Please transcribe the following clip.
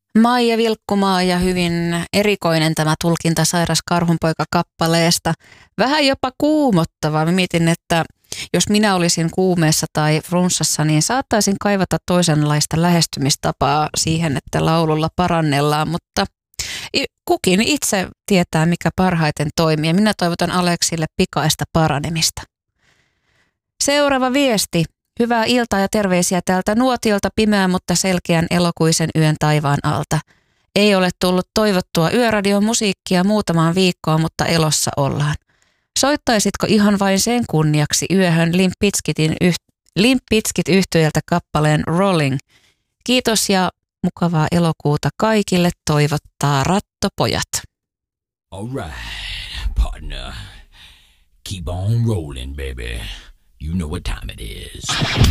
Maija Vilkkumaa ja hyvin erikoinen tämä tulkinta Sairas Karhunpoika-kappaleesta. Vähän jopa kuumottava. Mä mietin, että jos minä olisin kuumeessa tai flunssassa, niin saattaisin kaivata toisenlaista lähestymistapaa siihen, että laululla parannellaan, mutta kukin itse tietää, mikä parhaiten toimii. Minä toivotan Aleksille pikaista paranemista. Seuraava viesti. Hyvää iltaa ja terveisiä täältä Nuotiolta pimeän, mutta selkeän elokuisen yön taivaan alta. Ei ole tullut toivottua yöradion musiikkia muutamaan viikkoon, mutta elossa ollaan. Soittaisitko ihan vain sen kunniaksi yöhön Limp Bizkit -yhtyöltä kappaleen Rolling? Kiitos ja mukavaa elokuuta kaikille, toivottaa Rattopojat. All right, partner. Keep on rolling, baby. You know what time it is.